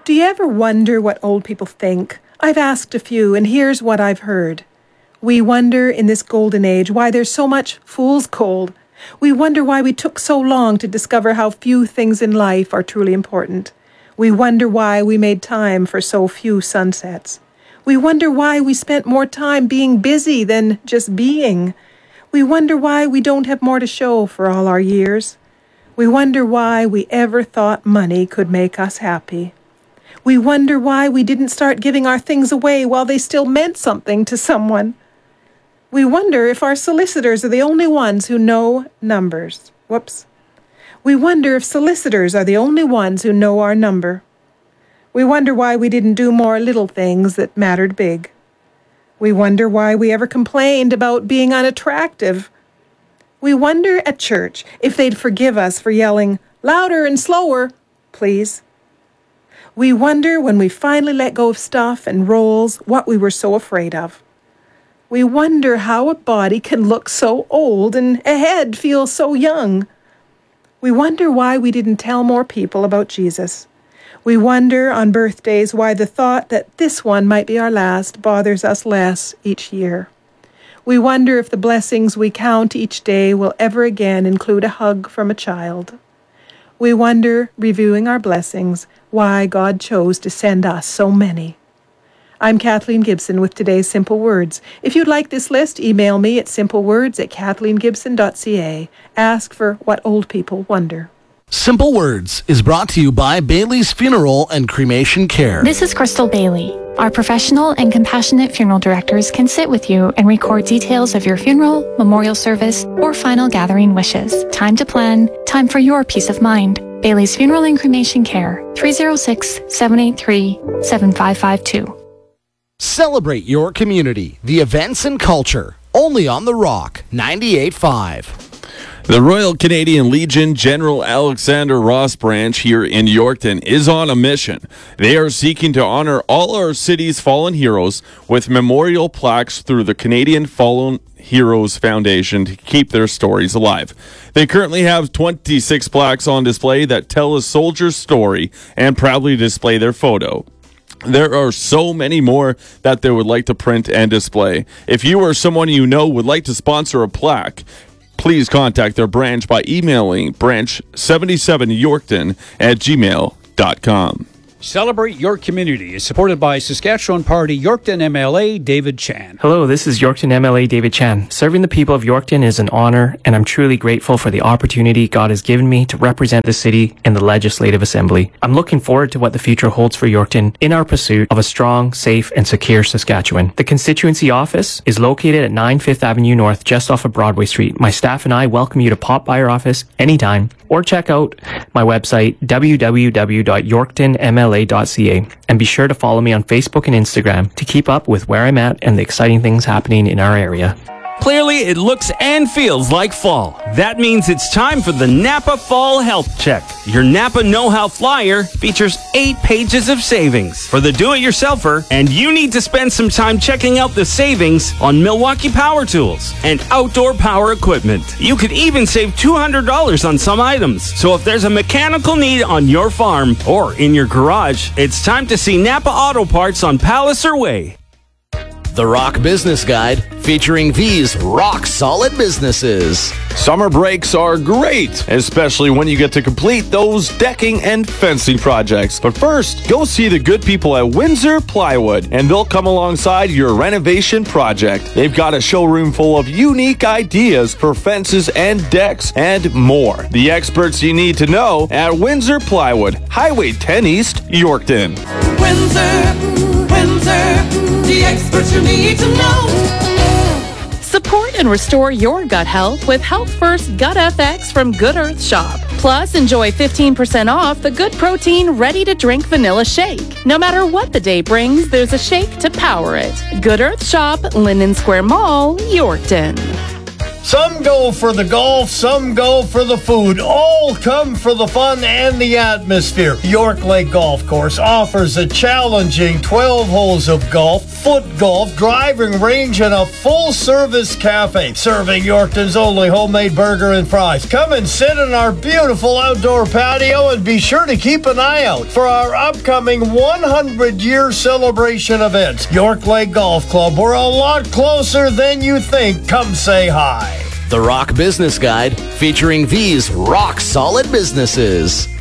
Do you ever wonder what old people think? I've asked a few, and here's what I've heard. We wonder in this golden age why there's so much fool's gold. We wonder why we took so long to discover how few things in life are truly important. We wonder why we made time for so few sunsets. We wonder why we spent more time being busy than just being. We wonder why we don't have more to show for all our years. We wonder why we ever thought money could make us happy. We wonder why we didn't start giving our things away while they still meant something to someone. We wonder if our solicitors are the only ones who know numbers. We wonder if solicitors are the only ones who know our number. We wonder why we didn't do more little things that mattered big. We wonder why we ever complained about being unattractive. We wonder at church if they'd forgive us for yelling, "Louder and slower, please." We wonder when we finally let go of stuff and roles what we were so afraid of. We wonder how a body can look so old and a head feel so young. We wonder why we didn't tell more people about Jesus. We wonder on birthdays why the thought that this one might be our last bothers us less each year. We wonder if the blessings we count each day will ever again include a hug from a child. We wonder, reviewing our blessings, why God chose to send us so many. I'm Kathleen Gibson with today's Simple Words. If you'd like this list, email me at simplewords@kathleengibson.ca. Ask for what old people wonder. Simple Words is brought to you by Bailey's Funeral and Cremation Care. This is Crystal Bailey. Our professional and compassionate funeral directors can sit with you and record details of your funeral, memorial service, or final gathering wishes. Time to plan, time for your peace of mind. Bailey's Funeral and Cremation Care, 306-783-7552. Celebrate your community, the events and culture, only on The Rock, 98.5. The Royal Canadian Legion General Alexander Ross Branch here in Yorkton is on a mission. They are seeking to honor all our city's fallen heroes with memorial plaques through the Canadian Fallen Heroes Foundation to keep their stories alive. They currently have 26 plaques on display that tell a soldier's story and proudly display their photo. There are so many more that they would like to print and display. If you or someone you know would like to sponsor a plaque, please contact their branch by emailing branch77yorkton@gmail.com. Celebrate Your Community is supported by Saskatchewan Party Yorkton MLA David Chan. Hello, this is Yorkton MLA David Chan. Serving the people of Yorkton is an honor, and I'm truly grateful for the opportunity God has given me to represent the city in the Legislative Assembly. I'm looking forward to what the future holds for Yorkton in our pursuit of a strong, safe, and secure Saskatchewan. The constituency office is located at 9 Fifth Avenue North, just off of Broadway Street. My staff and I welcome you to pop by our office anytime, or check out my website, www.yorktonmla.ca, and be sure to follow me on Facebook and Instagram to keep up with where I'm at and the exciting things happening in our area. Clearly, it looks and feels like fall. That means it's time for the Napa Fall Health Check. Your Napa Know-How Flyer features 8 pages of savings for the do-it-yourselfer, and you need to spend some time checking out the savings on Milwaukee Power Tools and outdoor power equipment. You could even save $200 on some items. So if there's a mechanical need on your farm or in your garage, it's time to see Napa Auto Parts on Palliser Way. The Rock Business Guide, featuring these rock-solid businesses. Summer breaks are great, especially when you get to complete those decking and fencing projects. But first, go see the good people at Windsor Plywood, and they'll come alongside your renovation project. They've got a showroom full of unique ideas for fences and decks and more. The experts you need to know at Windsor Plywood, Highway 10 East, Yorkton. Windsor, the experts you need to know. Support and restore your gut health with Health First Gut FX from Good Earth Shop. Plus, enjoy 15% off the Good Protein ready-to-drink vanilla shake. No matter what the day brings, there's a shake to power it. Good Earth Shop, Linden Square Mall, Yorkton. Some go for the golf, some go for the food. All come for the fun and the atmosphere. York Lake Golf Course offers a challenging 12 holes of golf, foot golf, driving range, and a full-service cafe, serving Yorkton's only homemade burger and fries. Come and sit in our beautiful outdoor patio and be sure to keep an eye out for our upcoming 100-year celebration events. York Lake Golf Club, we're a lot closer than you think. Come say hi. The Rock Business Guide, featuring these rock-solid businesses.